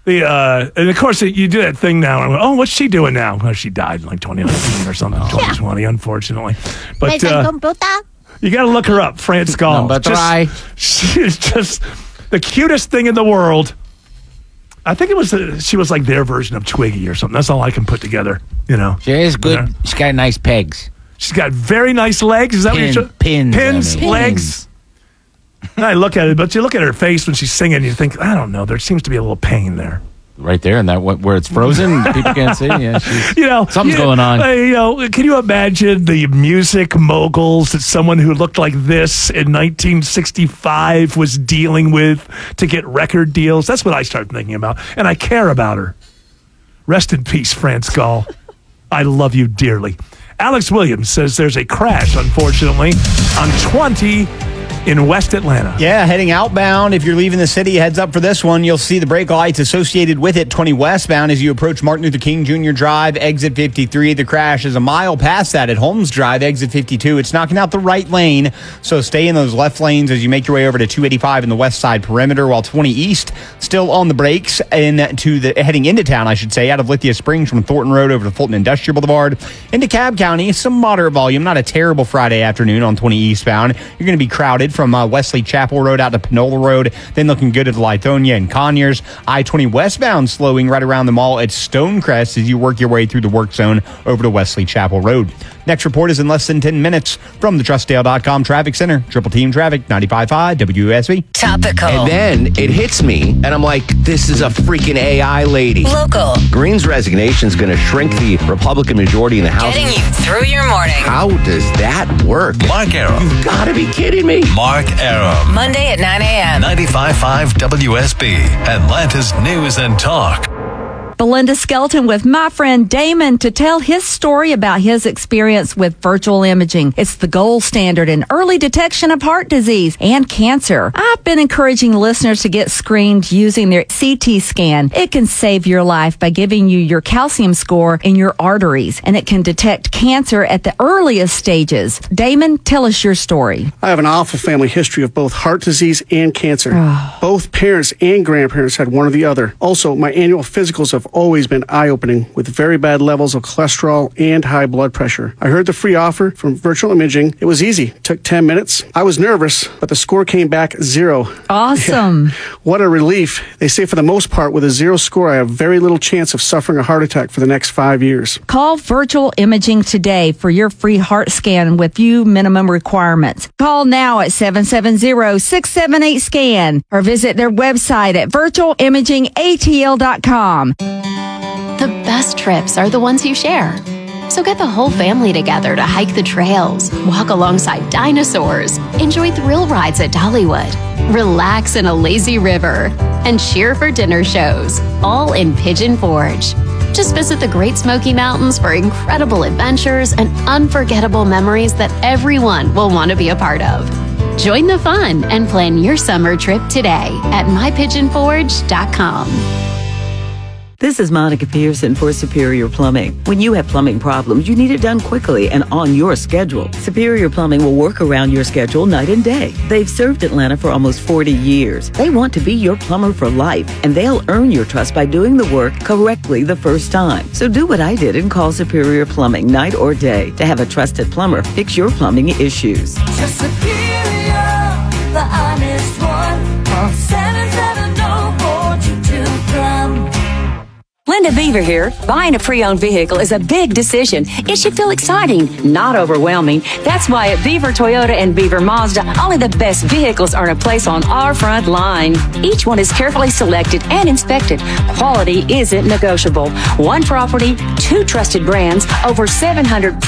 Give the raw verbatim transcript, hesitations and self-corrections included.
The uh, and of course you do that thing now. And oh, what's she doing now? Well, she died in like twenty nineteen or something, twenty twenty, unfortunately. But uh, you got to look her up, France Gall. Number try. She is just the cutest thing in the world. I think it was the, she was like their version of Twiggy or something. That's all I can put together. You know, she is good. You know? She's got nice pegs. She's got very nice legs. Is that Pin, what you're pins? Pins, I mean. legs. I look at it, but you look at her face when she's singing, you think, I don't know, there seems to be a little pain there. Right there, and that where it's frozen, people can't see. Yeah, you know, something's you, going on. Uh, you know, can you imagine the music moguls that someone who looked like this in nineteen sixty-five was dealing with to get record deals? That's what I started thinking about, and I care about her. Rest in peace, France Gall. I love you dearly. Alex Williams says there's a crash, unfortunately, on twenty in West Atlanta. Yeah, heading outbound. If you're leaving the city, heads up for this one. You'll see the brake lights associated with it, twenty westbound as you approach Martin Luther King Junior Drive, exit fifty-three. The crash is a mile past that at Holmes Drive, exit fifty-two. It's knocking out the right lane, so stay in those left lanes as you make your way over to two eighty-five in the west side perimeter, while twenty east still on the brakes and to the heading into town, I should say, out of Lithia Springs from Thornton Road over to Fulton Industrial Boulevard into Cobb County. Some moderate volume, not a terrible Friday afternoon on twenty eastbound. You're going to be crowded from uh, Wesley Chapel Road out to Panola Road, then looking good at Lithonia and Conyers. I twenty westbound slowing right around the mall at Stonecrest as you work your way through the work zone over to Wesley Chapel Road. Next report is in less than ten minutes from the trust dale dot com Traffic Center. Triple Team Traffic, ninety-five point five W S B. Topical. And then it hits me, and I'm like, this is a freaking A I lady. Local. Green's resignation is going to shrink the Republican majority in the House. Getting you through your morning. How does that work? Mark Arum. You've got to be kidding me. Mark Arum. Monday at nine a.m. ninety-five point five W S B. Atlanta's News and Talk. Belinda Skelton with my friend Damon to tell his story about his experience with virtual imaging. It's the gold standard in early detection of heart disease and cancer. I've been encouraging listeners to get screened using their C T scan. It can save your life by giving you your calcium score in your arteries, and it can detect cancer at the earliest stages. Damon, tell us your story. I have an awful family history of both heart disease and cancer. Both parents and grandparents had one or the other. Also, my annual physicals have always been eye-opening with very bad levels of cholesterol and high blood pressure. I heard the free offer from virtual imaging. It was easy. Took ten minutes. I was nervous, but the score came back zero. Awesome. Yeah. What a relief. They say for the most part, with a zero score, I have very little chance of suffering a heart attack for the next five years. Call Virtual Imaging today for your free heart scan with few minimum requirements. Call now at seven seven zero, six seven eight, SCAN or visit their website at virtual imaging A T L dot com. The best trips are the ones you share. So get the whole family together to hike the trails, walk alongside dinosaurs, enjoy thrill rides at Dollywood, relax in a lazy river, and cheer for dinner shows, all in Pigeon Forge. Just visit the Great Smoky Mountains for incredible adventures and unforgettable memories that everyone will want to be a part of. Join the fun and plan your summer trip today at my pigeon forge dot com. This is Monica Pearson for Superior Plumbing. When you have plumbing problems, you need it done quickly and on your schedule. Superior Plumbing will work around your schedule night and day. They've served Atlanta for almost forty years. They want to be your plumber for life, and they'll earn your trust by doing the work correctly the first time. So do what I did and call Superior Plumbing night or day to have a trusted plumber fix your plumbing issues. Just Superior, the honest one. Call seven seven zero, four two two, plum. Linda Beaver here. Buying a pre-owned vehicle is a big decision. It should feel exciting, not overwhelming. That's why at Beaver Toyota and Beaver Mazda, only the best vehicles earn a place on our front line. Each one is carefully selected and inspected. Quality isn't negotiable. One property, two trusted brands, over seven hundred